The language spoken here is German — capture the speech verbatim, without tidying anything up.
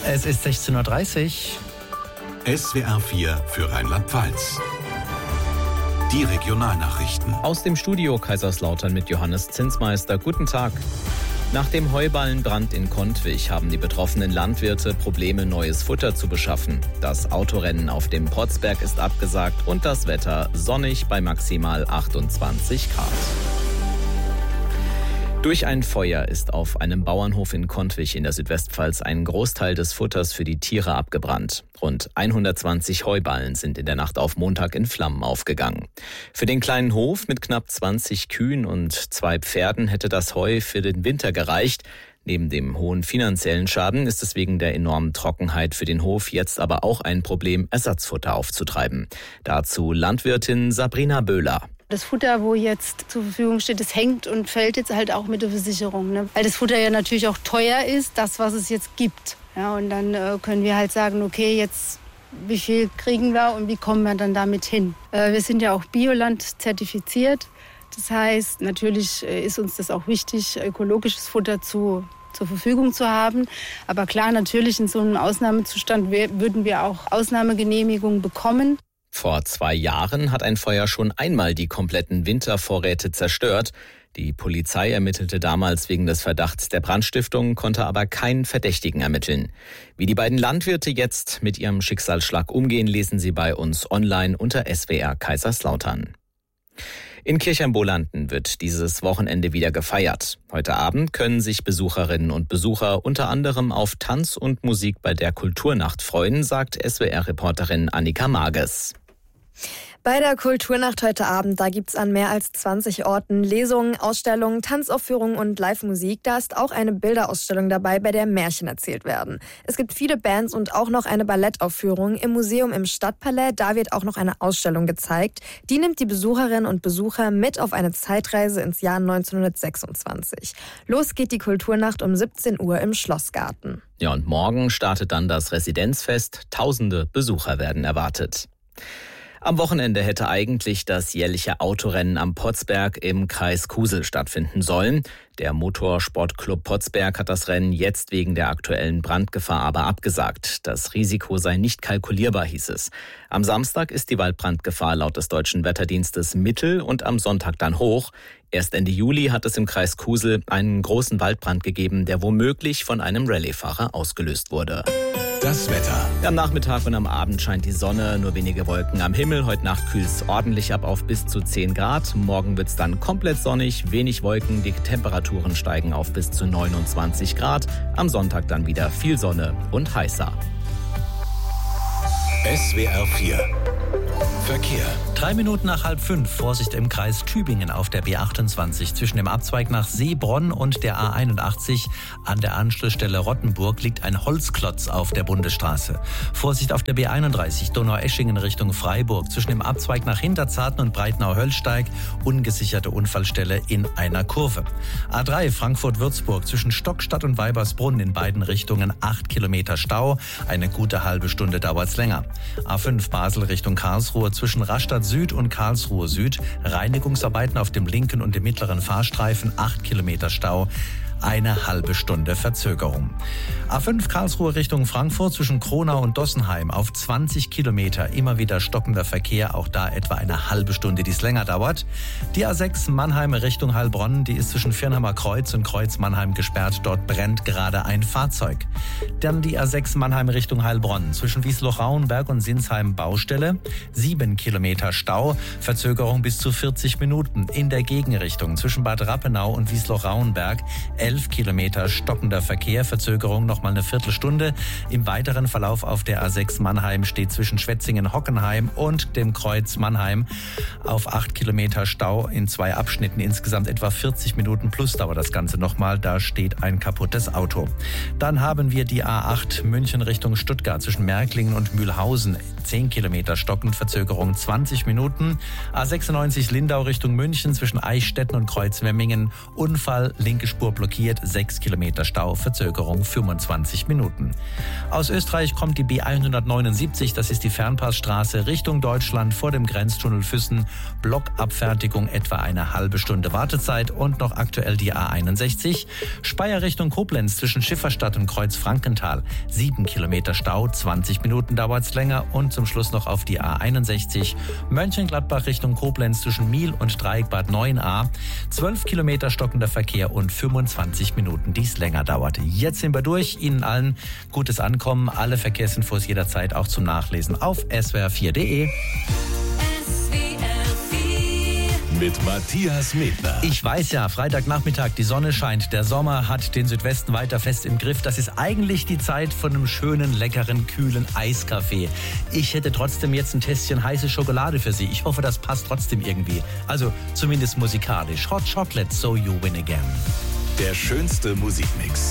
Es ist sechzehn Uhr dreißig. S W R vier für Rheinland-Pfalz. Die Regionalnachrichten. Aus dem Studio Kaiserslautern mit Johannes Zinsmeister. Guten Tag. Nach dem Heuballenbrand in Kontwich haben die betroffenen Landwirte Probleme, neues Futter zu beschaffen. Das Autorennen auf dem Potzberg ist abgesagt und das Wetter sonnig bei maximal achtundzwanzig Grad. Durch ein Feuer ist auf einem Bauernhof in Kontwich in der Südwestpfalz ein Großteil des Futters für die Tiere abgebrannt. Rund hundertzwanzig Heuballen sind in der Nacht auf Montag in Flammen aufgegangen. Für den kleinen Hof mit knapp zwanzig Kühen und zwei Pferden hätte das Heu für den Winter gereicht. Neben dem hohen finanziellen Schaden ist es wegen der enormen Trockenheit für den Hof jetzt aber auch ein Problem, Ersatzfutter aufzutreiben. Dazu Landwirtin Sabrina Böhler. Das Futter, wo jetzt zur Verfügung steht, das hängt und fällt jetzt halt auch mit der Versicherung. Ne? Weil das Futter ja natürlich auch teuer ist, das, was es jetzt gibt. Ja, und dann äh, können wir halt sagen, okay, jetzt wie viel kriegen wir und wie kommen wir dann damit hin? Äh, wir sind ja auch Bioland zertifiziert. Das heißt, natürlich äh, ist uns das auch wichtig, ökologisches Futter zu zur Verfügung zu haben. Aber klar, natürlich in so einem Ausnahmezustand würden wir auch Ausnahmegenehmigungen bekommen. Vor zwei Jahren hat ein Feuer schon einmal die kompletten Wintervorräte zerstört. Die Polizei ermittelte damals wegen des Verdachts der Brandstiftung, konnte aber keinen Verdächtigen ermitteln. Wie die beiden Landwirte jetzt mit ihrem Schicksalsschlag umgehen, lesen Sie bei uns online unter S W R Kaiserslautern. In Kirchheimbolanden wird dieses Wochenende wieder gefeiert. Heute Abend können sich Besucherinnen und Besucher unter anderem auf Tanz und Musik bei der Kulturnacht freuen, sagt S W R-Reporterin Annika Mages. Bei der Kulturnacht heute Abend, da gibt's an mehr als zwanzig Orten Lesungen, Ausstellungen, Tanzaufführungen und Live-Musik. Da ist auch eine Bilderausstellung dabei, bei der Märchen erzählt werden. Es gibt viele Bands und auch noch eine Ballettaufführung im Museum im Stadtpalais. Da wird auch noch eine Ausstellung gezeigt. Die nimmt die Besucherinnen und Besucher mit auf eine Zeitreise ins Jahr neunzehnhundertsechsundzwanzig. Los geht die Kulturnacht um siebzehn Uhr im Schlossgarten. Ja, und morgen startet dann das Residenzfest. Tausende Besucher werden erwartet. Am Wochenende hätte eigentlich das jährliche Autorennen am Potzberg im Kreis Kusel stattfinden sollen. Der Motorsportclub Potzberg hat das Rennen jetzt wegen der aktuellen Brandgefahr aber abgesagt. Das Risiko sei nicht kalkulierbar, hieß es. Am Samstag ist die Waldbrandgefahr laut des Deutschen Wetterdienstes mittel und am Sonntag dann hoch. Erst Ende Juli hat es im Kreis Kusel einen großen Waldbrand gegeben, der womöglich von einem Rallyefahrer ausgelöst wurde. Das Wetter. Am Nachmittag und am Abend scheint die Sonne, nur wenige Wolken am Himmel. Heute Nacht kühlt es ordentlich ab auf bis zu zehn Grad. Morgen wird es dann komplett sonnig, wenig Wolken. Die Temperaturen steigen auf bis zu neunundzwanzig Grad. Am Sonntag dann wieder viel Sonne und heißer. S W R vier. Verkehr. Drei Minuten nach halb fünf. Vorsicht im Kreis Tübingen auf der B achtundzwanzig. Zwischen dem Abzweig nach Seebronn und der A einundachtzig an der Anschlussstelle Rottenburg liegt ein Holzklotz auf der Bundesstraße. Vorsicht auf der B einunddreißig Donaueschingen Richtung Freiburg. Zwischen dem Abzweig nach Hinterzarten und Breitnau-Höllsteig ungesicherte Unfallstelle in einer Kurve. A drei Frankfurt-Würzburg zwischen Stockstadt und Weibersbrunn in beiden Richtungen acht Kilometer Stau. Eine gute halbe Stunde dauert's länger. A fünf Basel Richtung Karlsruhe zwischen Rastatt Süd und Karlsruhe Süd. Reinigungsarbeiten auf dem linken und dem mittleren Fahrstreifen, acht Kilometer Stau. Eine halbe Stunde Verzögerung. A fünf Karlsruhe Richtung Frankfurt zwischen Kronau und Dossenheim auf zwanzig Kilometer. Immer wieder stockender Verkehr, auch da etwa eine halbe Stunde, die es länger dauert. Die A sechs Mannheim Richtung Heilbronn, die ist zwischen Firnheimer Kreuz und Kreuz Mannheim gesperrt. Dort brennt gerade ein Fahrzeug. Dann die A sechs Mannheim Richtung Heilbronn zwischen Wiesloch-Rauenberg und Sinsheim Baustelle. Sieben Kilometer Stau, Verzögerung bis zu vierzig Minuten. In der Gegenrichtung zwischen Bad Rappenau und Wiesloch-Rauenberg elf Kilometer stockender Verkehr, Verzögerung nochmal eine Viertelstunde. Im weiteren Verlauf auf der A sechs Mannheim steht zwischen Schwetzingen-Hockenheim und dem Kreuz Mannheim auf acht Kilometer Stau in zwei Abschnitten. Insgesamt etwa vierzig Minuten plus dauert das Ganze nochmal. Da steht ein kaputtes Auto. Dann haben wir die A acht München Richtung Stuttgart zwischen Märklingen und Mühlhausen. zehn Kilometer stockend, Verzögerung zwanzig Minuten. A sechsundneunzig Lindau Richtung München zwischen Eichstätten und Kreuzwemmingen. Unfall, linke Spur blockiert. blockiert, sechs Kilometer Stau, Verzögerung fünfundzwanzig Minuten. Aus Österreich kommt die B hundertneunundsiebzig, das ist die Fernpassstraße Richtung Deutschland vor dem Grenztunnel Füssen. Blockabfertigung etwa eine halbe Stunde Wartezeit und noch aktuell die A einundsechzig. Speyer Richtung Koblenz zwischen Schifferstadt und Kreuz-Frankenthal. sieben Kilometer Stau, zwanzig Minuten dauert's länger und zum Schluss noch auf die A einundsechzig. Mönchengladbach Richtung Koblenz zwischen Miel und Dreieckbad neun a. zwölf Kilometer stockender Verkehr und fünfundzwanzig Minuten, die es länger dauert. Jetzt sind wir durch. Ihnen allen gutes Ankommen. Alle Verkehrsinfos jederzeit auch zum Nachlesen auf S W R vier punkt de. Mit Matthias Medner. Ich weiß ja, Freitagnachmittag, die Sonne scheint. Der Sommer hat den Südwesten weiter fest im Griff. Das ist eigentlich die Zeit von einem schönen, leckeren, kühlen Eiskaffee. Ich hätte trotzdem jetzt ein Tässchen heiße Schokolade für Sie. Ich hoffe, das passt trotzdem irgendwie. Also zumindest musikalisch. Hot Chocolate, so you win again. Der schönste Musikmix.